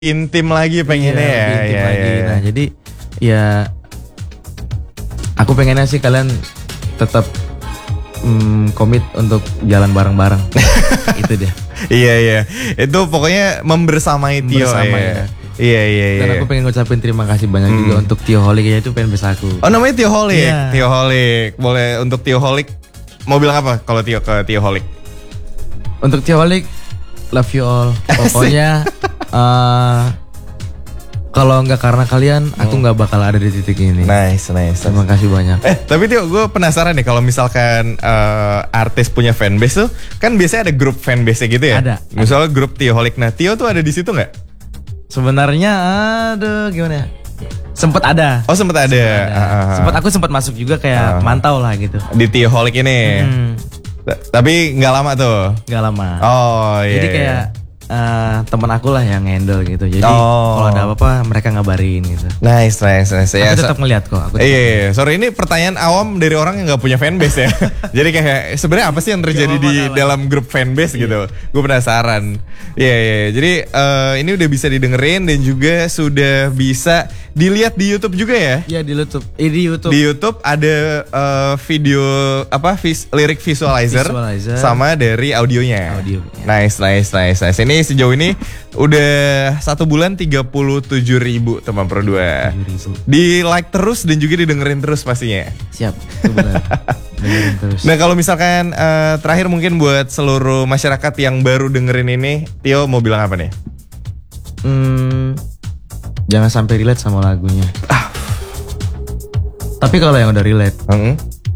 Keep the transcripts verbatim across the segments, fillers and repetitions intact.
intim lagi pengennya iya, ya. intim ya, lagi. ya, ya. Nah jadi ya aku pengennya sih kalian tetap mm, komit untuk jalan bareng-bareng. Itu dia. Iya iya. Itu pokoknya membersamai Tio Bersama, ya. ya. Iya iya iya. Dan aku pengen ngucapin terima kasih banyak hmm. juga untuk Tioholic ya, itu pengen bisa aku. Oh namanya Tioholic. Iya. Tioholic. Boleh untuk Tioholic mau bilang apa kalau Tio ke Tioholic? Untuk Tioholic, love you all. Pokoknya uh, kalau nggak karena kalian, aku nggak bakal ada di titik ini. Nice, nice. Terima kasih banyak. Eh, tapi Tio, gue penasaran nih kalau misalkan uh, artis punya fanbase tuh, kan biasanya ada grup fanbase gitu ya? Ada. Misalnya ada. Grup Tioholic. Nah, Tio tuh ada di situ nggak? Sebenarnya, aduh, gimana ya? Sempet ada. Oh, sempet ada. Sempet, ada. Uh, Sempet aku sempat masuk juga kayak uh, mantau lah gitu. Di Tioholic ini. Hmm. Tapi nggak lama tuh. Nggak lama. Oh iya. Jadi kayak uh, teman aku lah yang handle gitu. Jadi oh. kalau ada apa-apa mereka ngabarin gitu. Nice, nice, nice. Aku ya, tetap so, ngeliat kok. Aku iya, iya. Sorry ini pertanyaan awam dari orang yang nggak punya fanbase ya. Jadi kayak sebenarnya apa sih yang terjadi di apa. dalam grup fanbase iya. gitu? Gue penasaran. Iya, yeah, iya. Yeah. Jadi uh, ini udah bisa didengerin dan juga sudah bisa dilihat di YouTube juga ya? Iya di YouTube. Eh, di YouTube. Di YouTube ada uh, video apa vis, lirik visualizer, visualizer sama dari audionya. Audio. Ya. Nice, nice, nice, nice. Ini sejauh ini udah satu bulan tiga puluh tujuh ribu teman Pro dua. Di like terus dan juga didengerin terus pastinya. Siap. Itu benar. Dengerin terus. Nah kalau misalkan uh, terakhir mungkin buat seluruh masyarakat yang baru dengerin ini, Tio mau bilang apa nih? Hmm. Jangan sampai relate sama lagunya. Ah. Tapi kalau yang udah relate, hmm?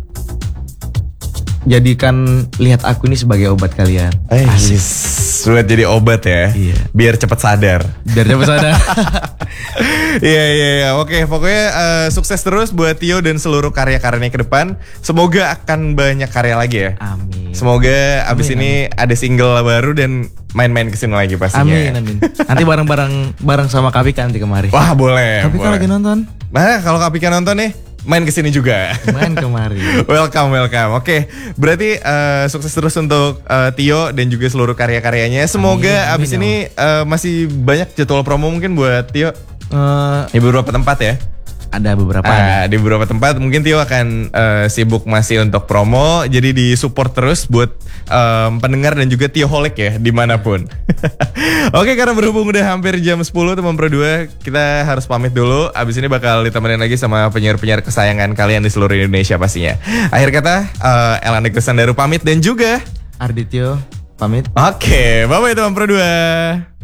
jadikan lihat aku ini sebagai obat kalian. Eh, sudah jadi obat ya. Iya. Biar cepat sadar. Biar cepat sadar. Iya iya iya. Oke, pokoknya uh, sukses terus buat Tio dan seluruh karya-karyanya ke depan. Semoga akan banyak karya lagi ya. Amin. Semoga abis amin, ini amin. ada single baru dan main-main kesini lagi pastinya. Amin amin. Nanti bareng-bareng bareng sama Kapika nanti kemari. Wah boleh. Kapika lagi nonton. Nah kalau Kapika nonton nih, main kesini juga. Main kemari. welcome welcome. Oke, berarti uh, sukses terus untuk uh, Tio dan juga seluruh karya-karyanya. Semoga amin, abis amin, ini uh, masih banyak jadwal promo mungkin buat Tio. Uh, di beberapa tempat ya. Ada beberapa. Ah, di beberapa tempat mungkin Tio akan uh, sibuk masih untuk promo. Jadi di support terus buat um, pendengar dan juga Tioholic ya dimanapun. Oke, karena berhubung udah hampir jam sepuluh teman Pro dua, kita harus pamit dulu. Abis ini bakal ditemenin lagi sama penyiar-penyiar kesayangan kalian di seluruh Indonesia pastinya. Akhir kata, uh, Elan Sandaru pamit dan juga Ardityo pamit. Oke, bye-bye teman Pro dua.